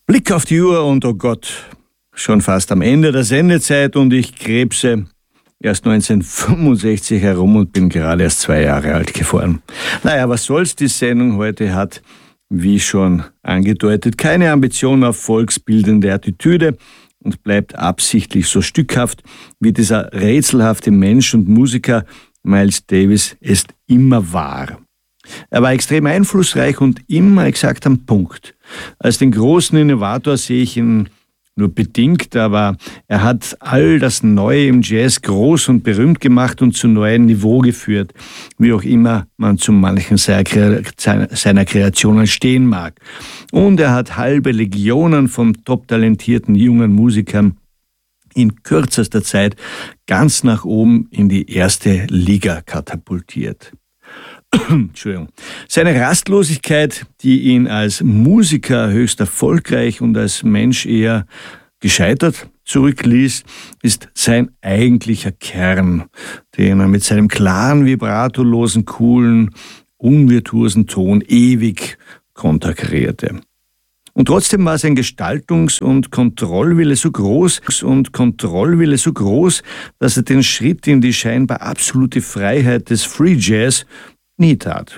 Blick auf die Uhr und oh Gott, schon fast am Ende der Sendezeit und ich krebse erst 1965 herum und bin gerade erst 2 Jahre alt geworden. Naja, was soll's, die Sendung heute hat, wie schon angedeutet, keine Ambition auf volksbildende Attitüde und bleibt absichtlich so stückhaft, wie dieser rätselhafte Mensch und Musiker Miles Davis es immer war. Er war extrem einflussreich und immer exakt am Punkt. Als den großen Innovator sehe ich ihn nur bedingt, aber er hat all das Neue im Jazz groß und berühmt gemacht und zu neuem Niveau geführt, wie auch immer man zu manchen seiner Kreationen stehen mag. Und er hat halbe Legionen von top-talentierten jungen Musikern in kürzester Zeit ganz nach oben in die erste Liga katapultiert. Entschuldigung. Seine Rastlosigkeit, die ihn als Musiker höchst erfolgreich und als Mensch eher gescheitert zurückließ, ist sein eigentlicher Kern, den er mit seinem klaren, vibratolosen, coolen, unvirtuosen Ton ewig konterkarierte. Und trotzdem war sein Gestaltungs- und Kontrollwille so groß, dass er den Schritt in die scheinbar absolute Freiheit des Free Jazz nie tat.